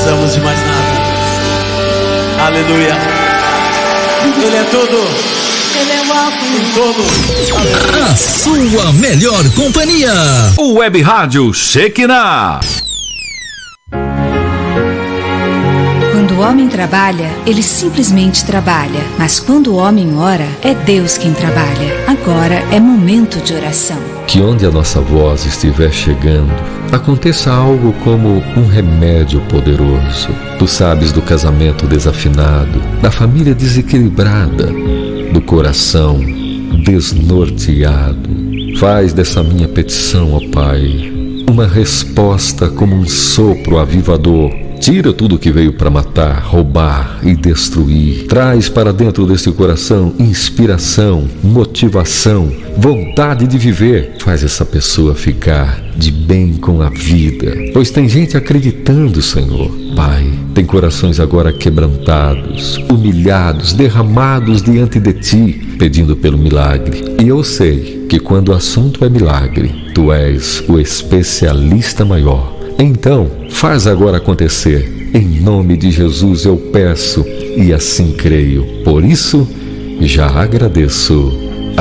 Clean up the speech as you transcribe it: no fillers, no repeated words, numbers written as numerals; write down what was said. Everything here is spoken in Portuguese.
precisamos de mais nada. Aleluia. Ele é tudo. Ele é o alto em todo. A sua melhor companhia. O Web Rádio Shekinah. Quando o homem trabalha, ele simplesmente trabalha. Mas quando o homem ora, é Deus quem trabalha. Agora é momento de oração. Que onde a nossa voz estiver chegando, aconteça algo como um remédio poderoso. Tu sabes do casamento desafinado, da família desequilibrada, do coração desnorteado. Faz dessa minha petição, ó Pai, uma resposta como um sopro avivador. Tira tudo que veio para matar, roubar e destruir. Traz para dentro desse coração inspiração, motivação, vontade de viver. Faz essa pessoa ficar de bem com a vida. Pois tem gente acreditando, Senhor. Pai, tem corações agora quebrantados, humilhados, derramados diante de Ti, pedindo pelo milagre. E eu sei que quando o assunto é milagre, Tu és o especialista maior. Então, faz agora acontecer. Em nome de Jesus eu peço e assim creio. Por isso, já agradeço.